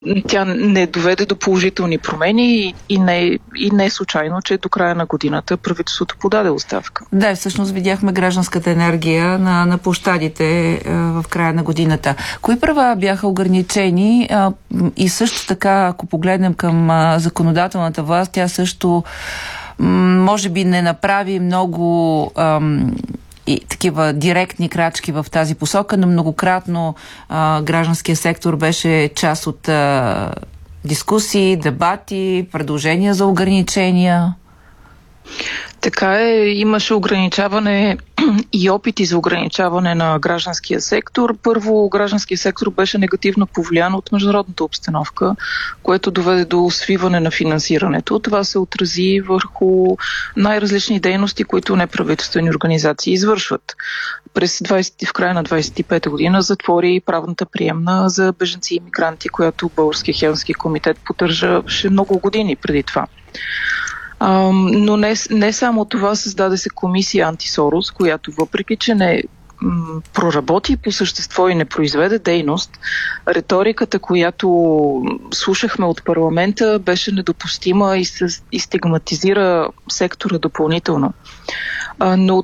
тя не доведе до положителни промени и не е случайно, че до края на годината правителството подаде оставка. Да, всъщност видяхме гражданската енергия на площадите в края на годината. Кои права бяха ограничени и също така, ако погледнем към законодателната власт, тя също може би не направи много и такива директни крачки в тази посока, но многократно гражданския сектор беше част от дискусии, дебати, предложения за ограничения. Така е, имаше ограничаване и опити за ограничаване на гражданския сектор. Първо, гражданския сектор беше негативно повлиян от международната обстановка, което доведе до свиване на финансирането. Това се отрази върху най-различни дейности, които неправителствени организации извършват. В края на 25-та година затвори правната приемна за бежанци и мигранти, която Българския хелзинкски комитет поддържаше много години преди това. Но не само това, създаде се комисия Антисорос, която въпреки, че не проработи по същество и не произведе дейност, риториката, която слушахме от парламента, беше недопустима и стигматизира сектора допълнително. Но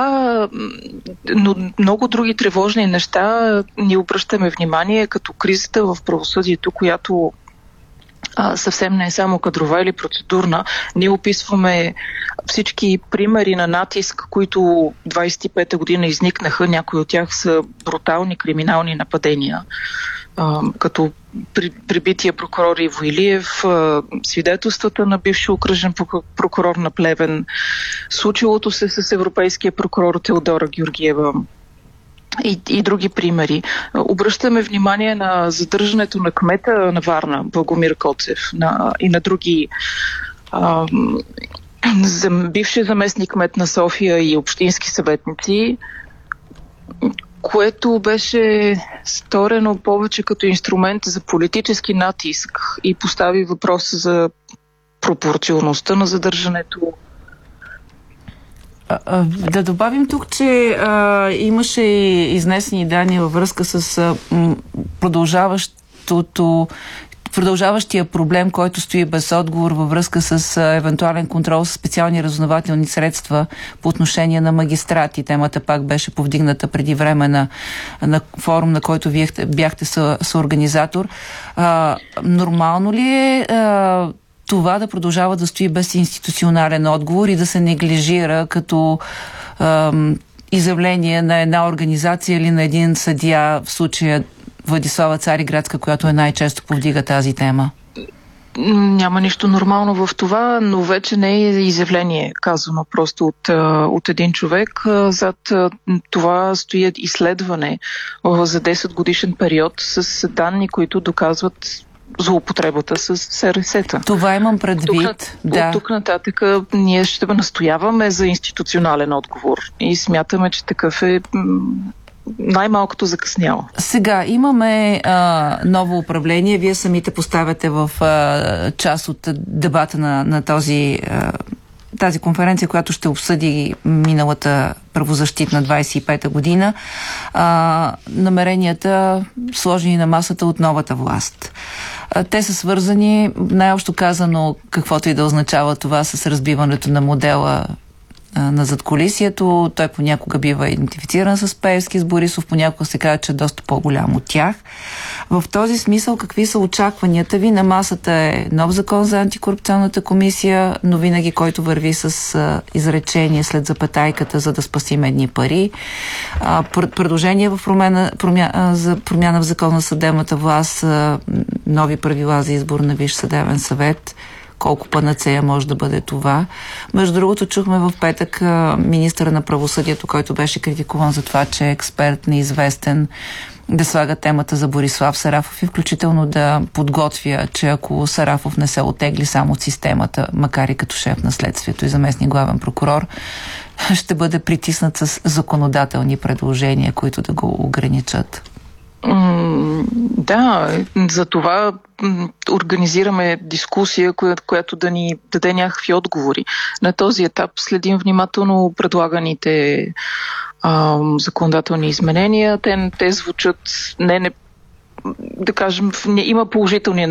много други тревожни неща ни обръщаме внимание, като кризата в правосъдието, която съвсем не е само кадрова или процедурна. Ние описваме всички примери на натиск, които 25-та година изникнаха. Някои от тях са брутални криминални нападения, като прибития прокурор Иво Илиев, свидетелствата на бивши окръжен прокурор на Плевен, случилото се с европейския прокурор Теодора Георгиева, и други примери. Обръщаме внимание на задържането на кмета на Варна, Благомир Коцев, и на други бивши заместник кмет на София и общински съветници, което беше сторено повече като инструмент за политически натиск и постави въпроса за пропорционалността на задържането. Да добавим тук, че имаше изнесени данни във връзка с продължаващия проблем, който стои без отговор във връзка с евентуален контрол с специални разузнавателни средства по отношение на магистрати. Темата пак беше повдигната преди време на форум, на който вие бяхте съорганизатор. Нормално ли е това да продължава да стои без институционален отговор и да се неглижира като изявление на една организация или на един съдия, в случая Владислава Цариградска, която най-често повдига тази тема? Няма нищо нормално в това, но вече не е изявление казано просто от един човек. Зад това стои изследване за 10 годишен период с данни, които доказват злоупотребата с СРС-та. Това имам предвид. От тук нататък ние ще настояваме за институционален отговор и смятаме, че такъв е най-малкото закъсняло. Сега имаме ново управление. Вие самите поставяте в част от дебата на тази конференция, която ще обсъди миналата правозащитна 25-та година, намеренията сложени на масата от новата власт. Те са свързани, най-общо казано, каквото и да означава това, с разбиването на модела на задкулисието. Той понякога бива идентифициран с Пеевски, с Борисов, понякога се казва, че е доста по-голям от тях. В този смисъл, какви са очакванията ви? На масата е нов закон за антикорупционната комисия, но винаги който върви с изречение след запетайката, за да спасим едни пари. Предложение в за промяна в закон на съдебната власт, нови правила за избор на Висш съдебен съвет. Колко панацея може да бъде това. Между другото, чухме в петък министъра на правосъдието, който беше критикуван за това, че е експерт, неизвестен, да слага темата за Борислав Сарафов и включително да подготвя, че ако Сарафов не се оттегли само от системата, макар и като шеф на следствието и заместник главен прокурор, ще бъде притиснат с законодателни предложения, които да го ограничат. Да, за това организираме дискусия, която да ни даде някакви отговори. На този етап следим внимателно предлаганите законодателни изменения. Те звучат да кажем, има положителни